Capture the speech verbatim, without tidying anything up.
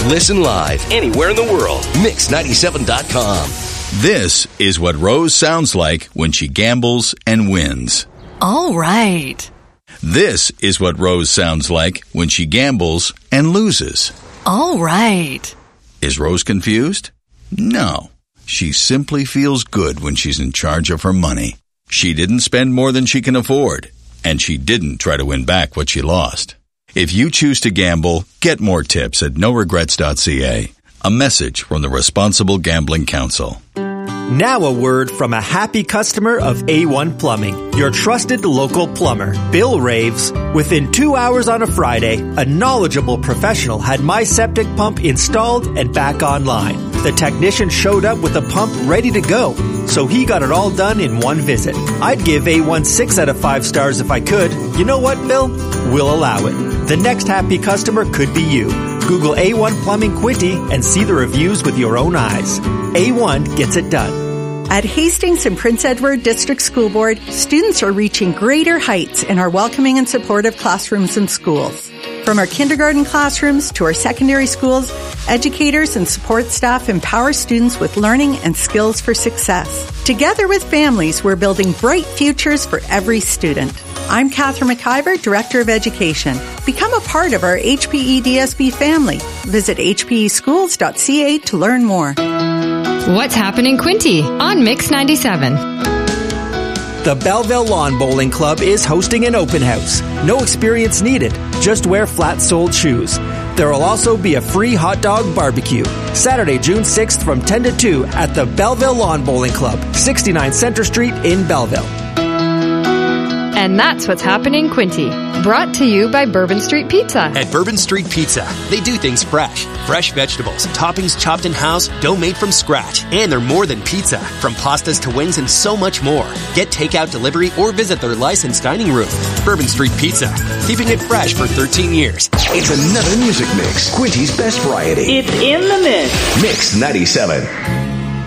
Listen live anywhere in the world. mix ninety-seven dot com. This is what Rose sounds like when she gambles and wins. All right. This is what Rose sounds like when she gambles and loses. All right. Is Rose confused? No. She simply feels good when she's in charge of her money. She didn't spend more than she can afford, and she didn't try to win back what she lost. If you choose to gamble, get more tips at no regrets dot c a. A message from the Responsible Gambling Council. Now a word from a happy customer of A one Plumbing, your trusted local plumber. Bill raves, within two hours on a Friday, a knowledgeable professional had my septic pump installed and back online. The technician showed up with the pump ready to go, so he got it all done in one visit. I'd give A one six out of five stars if I could. You know what, Bill? We'll allow it. The next happy customer could be you. Google A one Plumbing Quinte and see the reviews with your own eyes. A one gets it done. At Hastings and Prince Edward District School Board, students are reaching greater heights in our welcoming and supportive classrooms and schools. From our kindergarten classrooms to our secondary schools, educators and support staff empower students with learning and skills for success. Together with families, we're building bright futures for every student. I'm Catherine McIver, Director of Education. Become a part of our H P E D S B family. Visit h p e schools dot c a to learn more. What's happening, Quinte on Mix ninety-seven? The Belleville Lawn Bowling Club is hosting an open house. No experience needed. Just wear flat-soled shoes. There will also be a free hot dog barbecue. Saturday, June sixth from ten to two at the Belleville Lawn Bowling Club, sixty-nine Center Street in Belleville. And that's what's happening, Quinte. Brought to you by Bourbon Street Pizza. At Bourbon Street Pizza, they do things fresh. Fresh vegetables, toppings chopped in-house, dough made from scratch. And they're more than pizza. From pastas to wings and so much more. Get takeout delivery or visit their licensed dining room. Bourbon Street Pizza. Keeping it fresh for thirteen years. It's another music mix. Quinte's best variety. It's in the mix. Mix ninety-seven.